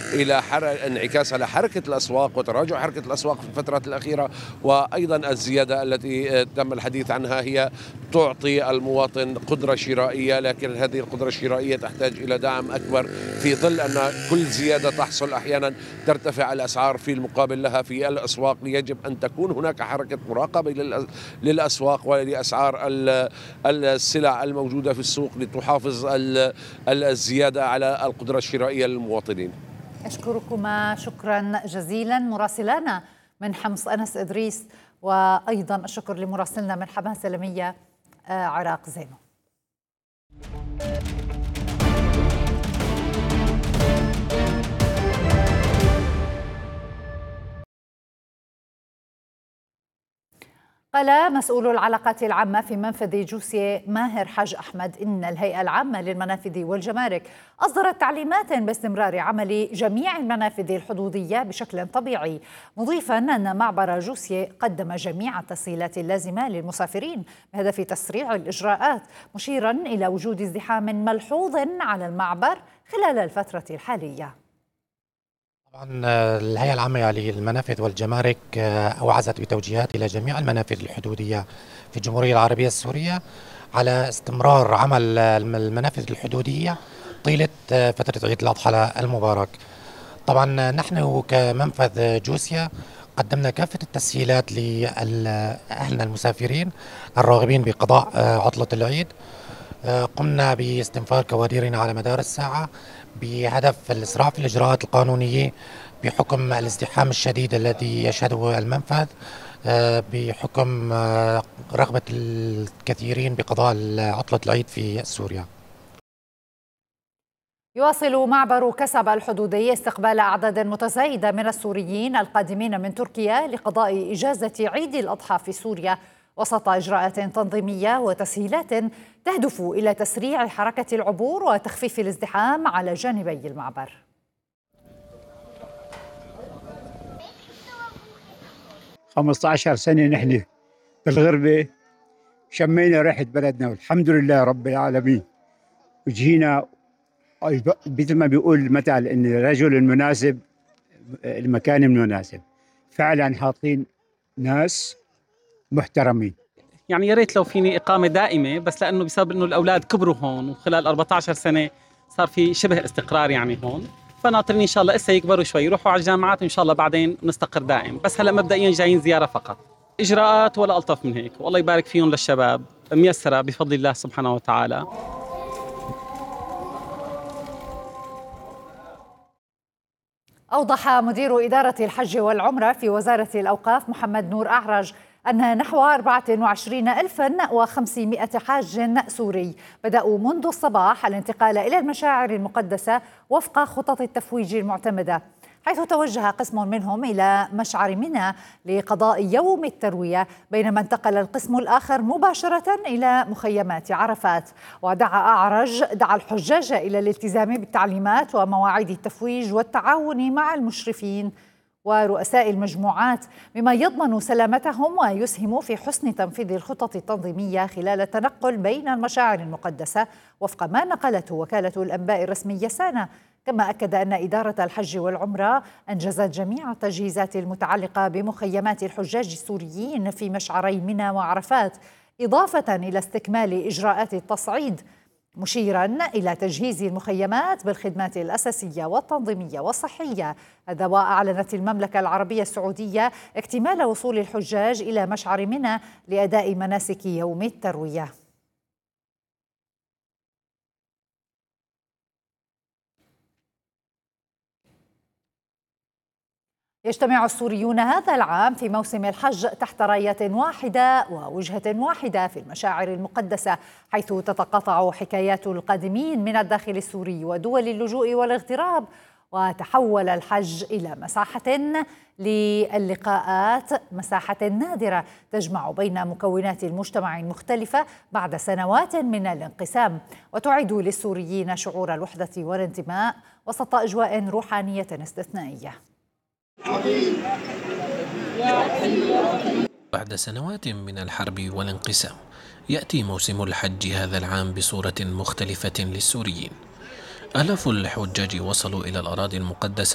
إلى انعكاس على حركة الأسواق وتراجع حركة الأسواق في الفترات الأخيرة. وأيضا الزيادة التي تم الحديث عنها هي تعطي المواطن قدرة شرائية، لكن هذه القدرة الشرائية تحتاج إلى دعم أكبر في ظل أن كل زيادة تحصل أحيانا ترتفع الأسعار في المقابل لها في الأسواق. يجب أن تكون هناك حركة مراقبة للأسواق ولأسعار السلع الموجودة في السوق لتحافظ الزيادة على القدرة الشرائية للمواطنين. أشكركما شكرا جزيلا مراسلانا من حمص أنس إدريس، وأيضا الشكر لمراسلنا من حماة سلمية عراق زينو. قال مسؤول العلاقات العامة في منفذ جوسية ماهر حاج أحمد إن الهيئة العامة للمنافذ والجمارك أصدرت تعليمات باستمرار عمل جميع المنافذ الحدودية بشكل طبيعي، مضيفا أن معبر جوسية قدم جميع التسهيلات اللازمة للمسافرين بهدف تسريع الإجراءات، مشيرا إلى وجود ازدحام ملحوظ على المعبر خلال الفترة الحالية. طبعا الهيئة العامة للمنافذ والجمارك أوعزت بتوجيهات إلى جميع المنافذ الحدودية في الجمهورية العربية السورية على استمرار عمل المنافذ الحدودية طيلة فترة عيد الأضحى المبارك. طبعا نحن كمنفذ جوسيا قدمنا كافة التسهيلات لأهلنا المسافرين الراغبين بقضاء عطلة العيد. قمنا باستنفار كوادرنا على مدار الساعة بهدف الإسراع في الإجراءات القانونية بحكم الازدحام الشديد الذي يشهده المنفذ، بحكم رغبة الكثيرين بقضاء عطلة العيد في سوريا. يواصل معبر كسبة الحدودي استقبال أعداد متزايدة من السوريين القادمين من تركيا لقضاء إجازة عيد الأضحى في سوريا، وسط إجراءات تنظيمية وتسهيلات تهدف إلى تسريع حركة العبور وتخفيف الازدحام على جانبي المعبر. خمسة سنة نحن بالغربة، شمينا ريحة بلدنا والحمد لله رب العالمين، وجينا مثل ما بيقول المثل إن الرجل المناسب المكان المناسب. فعلا حاطين ناس محترمين. يعني يا ريت لو فيني إقامة دائمة، بس لأنه بسبب إنه الأولاد كبروا هون وخلال 14 سنة صار في شبه استقرار يعني هون، فناطرين إن شاء الله إسا يكبروا شوي يروحوا على الجامعات وإن شاء الله بعدين نستقر دائم، بس هلا مبدئيا جايين زيارة فقط. إجراءات ولا ألطف من هيك، والله يبارك فيهم للشباب، ميسرة بفضل الله سبحانه وتعالى. أوضح مدير إدارة الحج والعمرة في وزارة الأوقاف محمد نور أعرج أن نحو 24,500 حاج سوري بدأوا منذ الصباح الانتقال إلى المشاعر المقدسة وفق خطط التفويج المعتمدة، حيث توجه قسم منهم إلى مشعر منى لقضاء يوم التروية، بينما انتقل القسم الآخر مباشرة إلى مخيمات عرفات. دعا الحجاج إلى الالتزام بالتعليمات ومواعيد التفويج والتعاون مع المشرفين ورؤساء المجموعات، مما يضمن سلامتهم ويسهم في حسن تنفيذ الخطط التنظيمية خلال التنقل بين المشاعر المقدسة وفق ما نقلته وكالة الأنباء الرسمية سانا. كما أكد أن إدارة الحج والعمرة أنجزت جميع التجهيزات المتعلقة بمخيمات الحجاج السوريين في مشعري منى وعرفات، إضافة إلى استكمال إجراءات التصعيد، مشيرا إلى تجهيز المخيمات بالخدمات الأساسية والتنظيمية والصحية. هذا وأعلنت المملكة العربية السعودية اكتمال وصول الحجاج إلى مشعر منى لأداء مناسك يوم التروية. يجتمع السوريون هذا العام في موسم الحج تحت راية واحدة ووجهة واحدة في المشاعر المقدسة، حيث تتقاطع حكايات القادمين من الداخل السوري ودول اللجوء والاغتراب، وتحول الحج إلى مساحة للقاءات، مساحة نادرة تجمع بين مكونات المجتمع المختلفة بعد سنوات من الانقسام، وتعيد للسوريين شعور الوحدة والانتماء وسط أجواء روحانية استثنائية. بعد سنوات من الحرب والانقسام يأتي موسم الحج هذا العام بصورة مختلفة للسوريين. آلاف الحجاج وصلوا إلى الأراضي المقدسة